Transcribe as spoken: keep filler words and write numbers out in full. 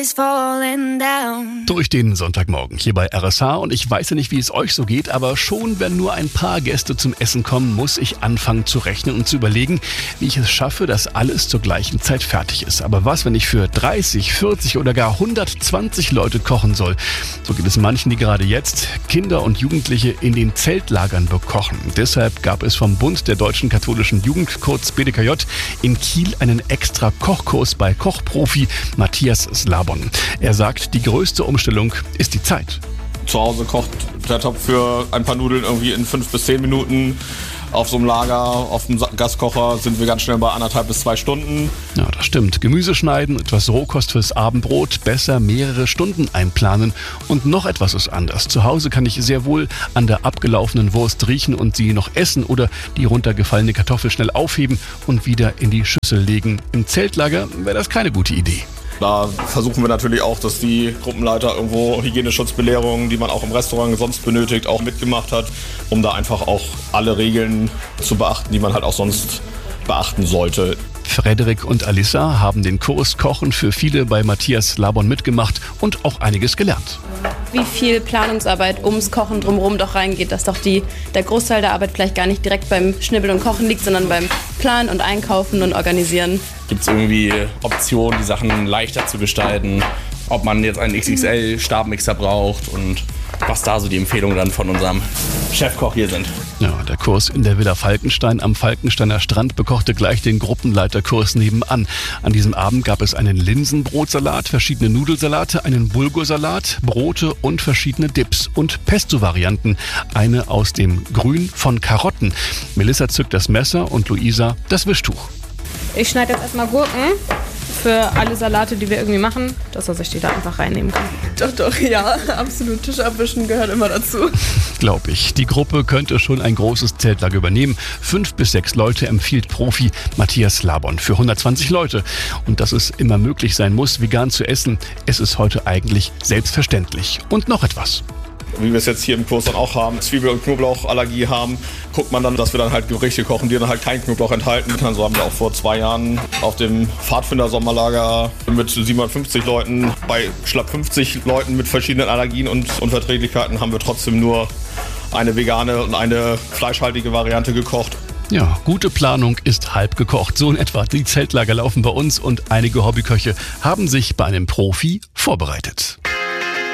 Durch den Sonntagmorgen hier bei R S H und ich weiß ja nicht, wie es euch so geht, aber schon wenn nur ein paar Gäste zum Essen kommen, muss ich anfangen zu rechnen und zu überlegen, wie ich es schaffe, dass alles zur gleichen Zeit fertig ist. Aber was, wenn ich für dreißig, vierzig oder gar hundertzwanzig Leute kochen soll? So geht es manchen, die gerade jetzt Kinder und Jugendliche in den Zeltlagern bekochen. Deshalb gab es vom Bund der Deutschen Katholischen Jugend, kurz B D K J, in Kiel einen extra Kochkurs bei Kochprofi Matthias Slabon. Er sagt, die größte Umstellung ist die Zeit. Zu Hause kocht der Topf für ein paar Nudeln irgendwie in fünf bis zehn Minuten. Auf so einem Lager, auf dem Gaskocher sind wir ganz schnell bei anderthalb bis zwei Stunden. Ja, das stimmt. Gemüse schneiden, etwas Rohkost fürs Abendbrot, besser mehrere Stunden einplanen. Und noch etwas ist anders. Zu Hause kann ich sehr wohl an der abgelaufenen Wurst riechen und sie noch essen oder die runtergefallene Kartoffel schnell aufheben und wieder in die Schüssel legen. Im Zeltlager wäre das keine gute Idee. Da versuchen wir natürlich auch, dass die Gruppenleiter irgendwo Hygieneschutzbelehrungen, die man auch im Restaurant sonst benötigt, auch mitgemacht hat, um da einfach auch alle Regeln zu beachten, die man halt auch sonst beachten sollte. Frederik und Alissa haben den Kurs Kochen für viele bei Matthias Slabon mitgemacht und auch einiges gelernt. Wie viel Planungsarbeit ums Kochen drumherum doch reingeht, dass doch die, der Großteil der Arbeit vielleicht gar nicht direkt beim Schnibbeln und Kochen liegt, sondern beim Planen und Einkaufen und Organisieren. Gibt es irgendwie Optionen, die Sachen leichter zu gestalten, ob man jetzt einen X X L-Stabmixer braucht und was da so die Empfehlungen dann von unserem Chefkoch hier sind. Ja, der Kurs in der Villa Falkenstein am Falkensteiner Strand bekochte gleich den Gruppenleiterkurs nebenan. An diesem Abend gab es einen Linsenbrotsalat, verschiedene Nudelsalate, einen Bulgursalat, Brote und verschiedene Dips und Pesto-Varianten. Eine aus dem Grün von Karotten. Melissa zückt das Messer und Luisa das Wischtuch. Ich schneide jetzt erstmal Gurken für alle Salate, die wir irgendwie machen, dass er sich die da einfach reinnehmen kann. Doch, doch, ja, absolut. Tisch abwischen gehört immer dazu. Glaub ich. Die Gruppe könnte schon ein großes Zeltlager übernehmen. Fünf bis sechs Leute empfiehlt Profi Matthias Slabon für hundertzwanzig Leute. Und dass es immer möglich sein muss, vegan zu essen, es ist heute eigentlich selbstverständlich. Und noch etwas. Wie wir es jetzt hier im Kurs dann auch haben, Zwiebel- und Knoblauchallergie haben, guckt man dann, dass wir dann halt Gerichte kochen, die dann halt keinen Knoblauch enthalten. So haben wir auch vor zwei Jahren auf dem Pfadfinder-Sommerlager mit siebenhundertfünfzig Leuten, bei schlapp fünfzig Leuten mit verschiedenen Allergien und Unverträglichkeiten haben wir trotzdem nur eine vegane und eine fleischhaltige Variante gekocht. Ja, gute Planung ist halb gekocht. So in etwa. Die Zeltlager laufen bei uns und einige Hobbyköche haben sich bei einem Profi vorbereitet.